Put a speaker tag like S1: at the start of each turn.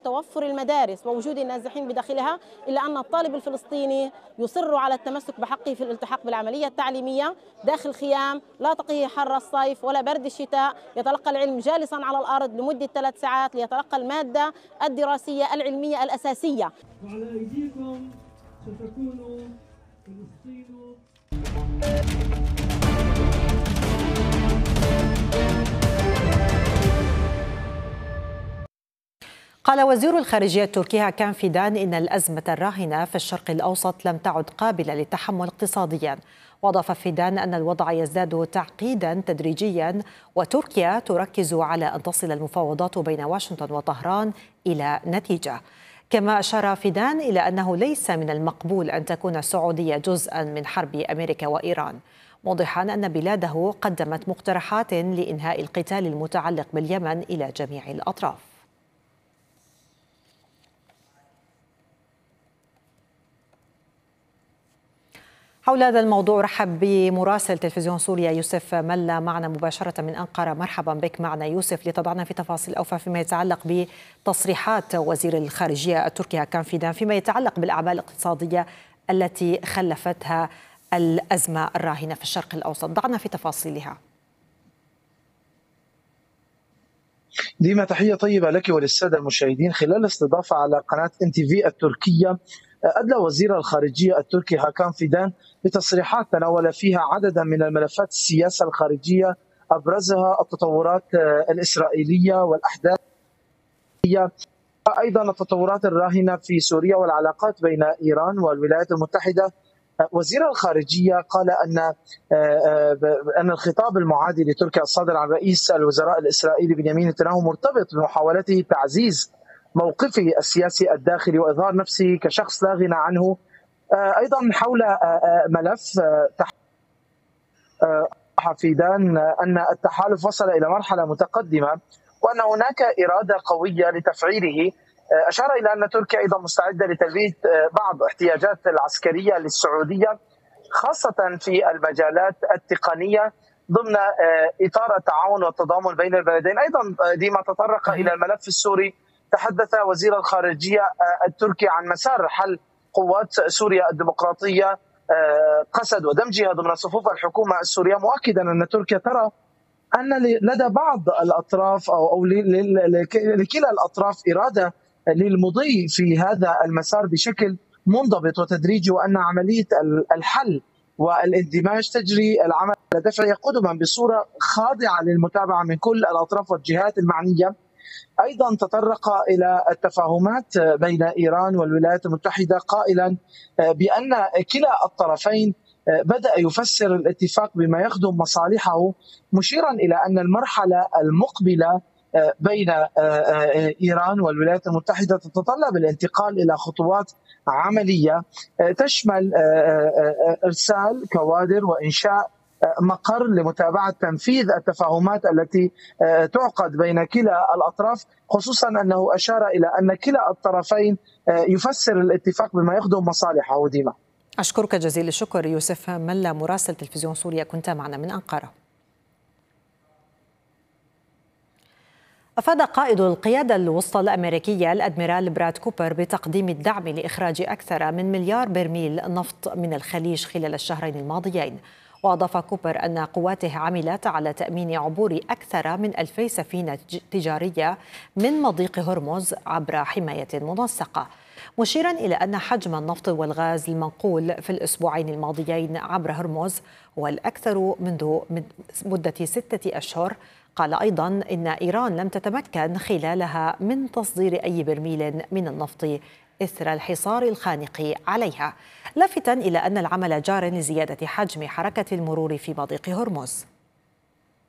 S1: توفر المدارس ووجود النازحين بداخلها، إلا أن الطالب الفلسطيني يصر على التمسك بحقه في الالتحاق بالعملية التعليمية داخل خيام لا تقيه حر الصيف ولا برد الشتاء، يتلقى العلم جالسا على الأرض لمدة 3 ساعات ليتلقى المادة الدراسية العلمية الأساسية.
S2: وعلى أيديكم ستكون فلسطين.
S3: قال وزير الخارجية التركي هاكان فيدان إن الأزمة الراهنة في الشرق الأوسط لم تعد قابلة للتحمل اقتصاديا. وأضاف فيدان أن الوضع يزداد تعقيدا تدريجيا، وتركيا تركز على أن تصل المفاوضات بين واشنطن وطهران إلى نتيجة. كما أشار فيدان إلى أنه ليس من المقبول أن تكون السعودية جزءا من حرب أمريكا وإيران، موضحا أن بلاده قدمت مقترحات لإنهاء القتال المتعلق باليمن إلى جميع الأطراف. حول هذا الموضوع رحب بمراسل تلفزيون سوريا يوسف ملا معنا مباشرة من أنقرة. مرحبا بك معنا يوسف لتضعنا في تفاصيل أوفى فيما يتعلق بتصريحات وزير الخارجية التركي هاكان فيدان فيما يتعلق بالأعباء الاقتصادية التي خلفتها الأزمة الراهنة في الشرق الأوسط. ضعنا في تفاصيلها.
S4: ديما تحية طيبة لك وللسادة المشاهدين. خلال استضافة على قناة NTV التركية، أدلى وزير الخارجية التركي هاكان فيدان بتصريحات تناول فيها عددا من الملفات السياسة الخارجية، أبرزها التطورات الإسرائيلية والأحداث، أيضا التطورات الراهنة في سوريا والعلاقات بين إيران والولايات المتحدة. وزير الخارجية قال أن الخطاب المعادي لتركيا الصادر عن رئيس الوزراء الإسرائيلي بنيامين نتنياهو مرتبط بمحاولته تعزيز موقفه السياسي الداخلي وإظهار نفسه كشخص لا غنى عنه. أيضا حول ملف فيدان أن التحالف وصل إلى مرحلة متقدمة وأن هناك إرادة قوية لتفعيله. أشار إلى أن تركيا أيضا مستعدة لتلبية بعض احتياجات العسكرية للسعودية، خاصة في المجالات التقنية ضمن إطار التعاون والتضامن بين البلدين. أيضا ديما تطرق إلى الملف السوري. تحدث وزير الخارجية التركي عن مسار حل قوات سوريا الديمقراطية قسد ودمجها ضمن صفوف الحكومة السورية، مؤكدا أن تركيا ترى أن لدى بعض الأطراف أو لكلا الأطراف إرادة للمضي في هذا المسار بشكل منضبط وتدريجي، وأن عملية الحل والاندماج تجري العمل على دفعها قدما بصورة خاضعة للمتابعة من كل الأطراف والجهات المعنية. أيضا تطرق إلى التفاهمات بين إيران والولايات المتحدة، قائلا بأن كلا الطرفين بدأ يفسر الاتفاق بما يخدم مصالحه، مشيرا إلى أن المرحلة المقبلة بين إيران والولايات المتحدة تتطلب الانتقال إلى خطوات عملية تشمل إرسال كوادر وإنشاء مقر لمتابعة تنفيذ التفاهمات التي تعقد بين كلا الأطراف، خصوصا أنه أشار إلى أن كلا الطرفين يفسر الاتفاق بما يخدم مصالحه. ديما
S3: أشكرك جزيل الشكر يوسف ملا مراسل تلفزيون سوريا، كنت معنا من أنقرة. أفاد قائد القيادة الوسطى الأمريكية الأدميرال براد كوبر بتقديم الدعم لإخراج أكثر من 1,000,000,000 برميل نفط من الخليج خلال الشهرين الماضيين. وأضاف كوبر أن قواته عملت على تأمين عبور أكثر من 2,000 سفينة تجارية من مضيق هرمز عبر حماية منسقة، مشيرا إلى أن حجم النفط والغاز المنقول في الأسبوعين الماضيين عبر هرمز هو الأكثر منذ مدة 6 أشهر. قال أيضا إن إيران لم تتمكن خلالها من تصدير أي برميل من النفط إثر الحصار الخانق عليها، لافتا إلى أن العمل جار لزيادة حجم حركة المرور في مضيق هرمز.